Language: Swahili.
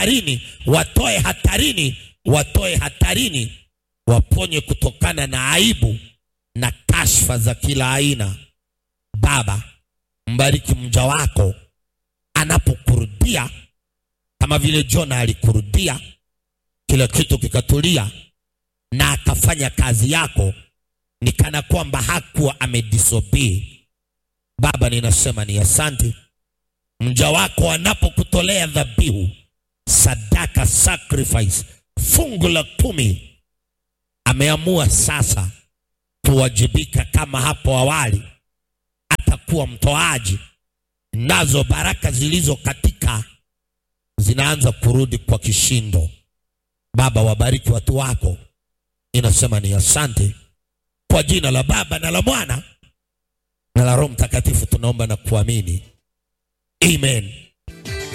hatarini, watoe hatarini, waponye kutokana na aibu na kashfa za kila aina. Baba, mbariki mja wako anapokurudia kama vile Jona alikurudia, kila kitu kikatulia na akafanya kazi yako ni kana kwamba hakuwa amedisobey. Baba, ninasema ni asante. Mja wako anapokutolea dhabihu, sadaka, sacrifice, fungu la 10, ameamua sasa kuwajibika kama hapo awali atakuwa mtoaji, nazo baraka zilizo katika zinaanza kurudi kwa kishindo. Baba, wabariki watu wako. Ninasema ni asante. Kwa jina la Baba na la Mwana na la Roho Mtakatifu tunaomba na kuamini. Amen.